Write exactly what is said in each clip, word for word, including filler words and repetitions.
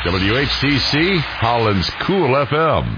W H T C, Holland's Cool F M.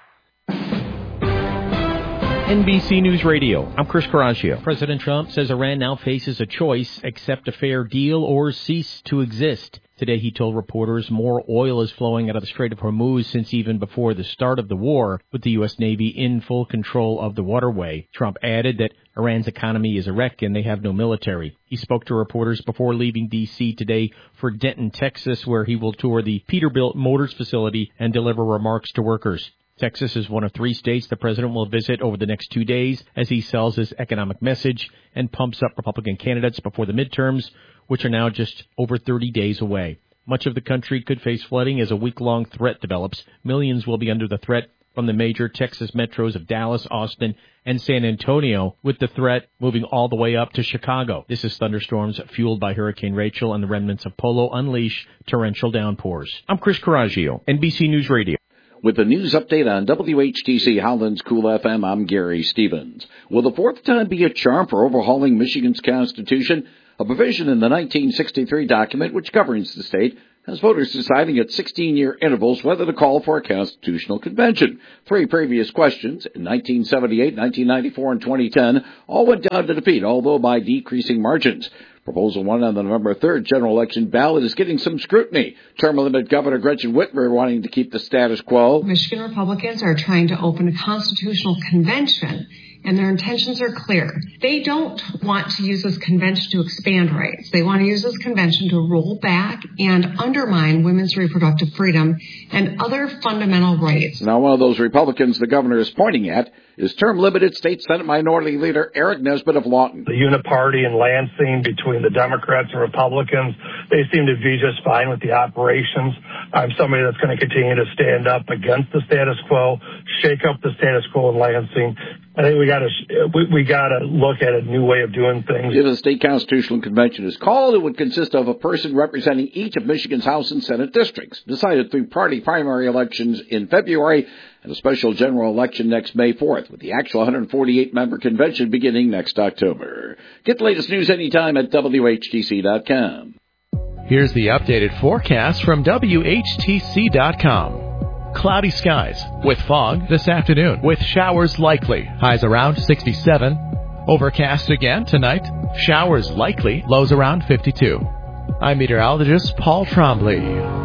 N B C News Radio. I'm Chris Coraggio. President Trump says Iran now faces a choice: accept a fair deal or cease to exist. Today he told reporters more oil is flowing out of the Strait of Hormuz since even before the start of the war, with the U S. Navy in full control of the waterway. Trump added that Iran's economy is a wreck and they have no military. He spoke to reporters before leaving D C today for Denton, Texas, where he will tour the Peterbilt Motors facility and deliver remarks to workers. Texas is one of three states the president will visit over the next two days as he sells his economic message and pumps up Republican candidates before the midterms, which are now just over thirty days away. Much of the country could face flooding as a week-long threat develops. Millions will be under the threat from the major Texas metros of Dallas, Austin, and San Antonio, with the threat moving all the way up to Chicago. This is thunderstorms fueled by Hurricane Rachel, and the remnants of Polo unleash torrential downpours. I'm Chris Coraggio, N B C News Radio. With the news update on W H T C Holland's Cool F M, I'm Gary Stevens. Will the fourth time be a charm for overhauling Michigan's Constitution? A provision in the nineteen sixty-three document which governs the state has voters deciding at sixteen-year intervals whether to call for a constitutional convention. Three previous questions in nineteen seventy-eight, nineteen ninety-four, and twenty ten all went down to defeat, although by decreasing margins. Proposal one on the November third general election ballot is getting some scrutiny. Term-limited Governor Gretchen Whitmer wanting to keep the status quo. Michigan Republicans are trying to open a constitutional convention, and their intentions are clear. They don't want to use this convention to expand rights. They want to use this convention to roll back and undermine women's reproductive freedom and other fundamental rights. Now, one of those Republicans the governor is pointing at is term-limited State Senate Minority Leader Eric Nesbitt of Lawton. The uniparty in Lansing between the Democrats and Republicans, they seem to be just fine with the operations. I'm somebody that's going to continue to stand up against the status quo, shake up the status quo in Lansing. I think we got to we, we got to look at a new way of doing things. If the state constitutional convention is called, it would consist of a person representing each of Michigan's House and Senate districts, decided through party primary elections in February and a special general election next May fourth, with the actual one hundred forty-eight member convention beginning next October. Get the latest news anytime at W H T C dot com. Here's the updated forecast from W H T C dot com. Cloudy skies with fog this afternoon with showers likely. Highs around sixty-seven. Overcast again tonight. Showers likely. Lows around fifty-two. I'm meteorologist Paul Trombley.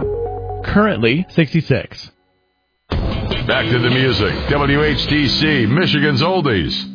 Currently sixty-six. Back to the music. W H T C, Michigan's Oldies.